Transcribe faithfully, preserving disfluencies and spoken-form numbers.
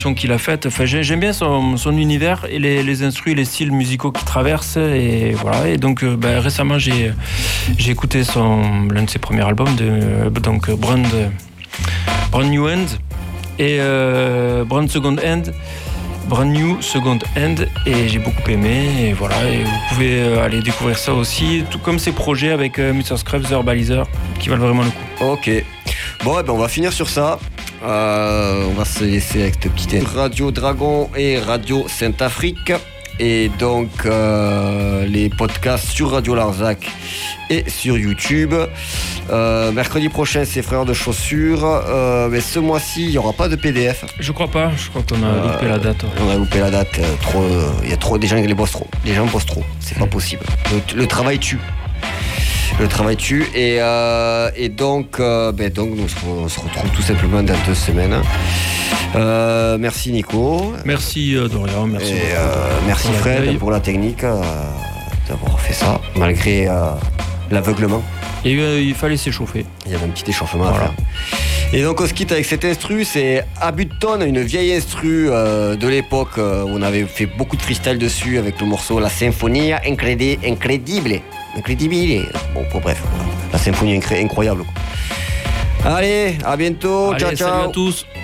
qu'il a faite. Enfin, j'aime bien son, son univers et les, les instrus et les styles musicaux qu'il traverse. Et voilà. Et donc, euh, ben, récemment, j'ai, j'ai écouté son, l'un de ses premiers albums, de, donc Brand, Brand New End et euh, Brand Second End. Brand New Second End, et j'ai beaucoup aimé. Et voilà. Et vous pouvez aller découvrir ça aussi, tout comme ses projets avec euh, mister Scrubs, The Herbalizer, qui valent vraiment le coup. Ok. Bon, eh ben, on va finir sur ça. Euh, on va se laisser avec cette petite Radio Dragon et Radio Sainte-Afrique. Et donc, euh, les podcasts sur Radio Larzac et sur YouTube. Euh, mercredi prochain, c'est Frères de Chaussures. Euh, mais ce mois-ci, il n'y aura pas de P D F. Je crois pas. Je crois qu'on a euh, loupé la date. On a loupé la date. Il trop, euh, y a trop des gens qui les bossent trop. Les gens bossent trop. C'est pas possible. Le, le travail tue. Le travail tue. Et, euh, et donc, euh, ben donc, nous, on se retrouve tout simplement dans deux semaines. Euh, merci Nico. Merci euh, Dorian. Merci, et, euh, merci pour Fred pour la technique, euh, d'avoir fait ça, malgré euh, l'aveuglement. Et euh, il fallait s'échauffer. Il y avait un petit échauffement voilà. à faire. Et donc on se quitte avec cette instru, c'est Abutton, une vieille instru euh, de l'époque euh, où on avait fait beaucoup de freestyle dessus avec le morceau La Symphonie Incredi- Incredible. Incredibile. Bon, bon bref, la symphonie incroyable. Allez, à bientôt. Allez, ciao, ciao. Salut à tous.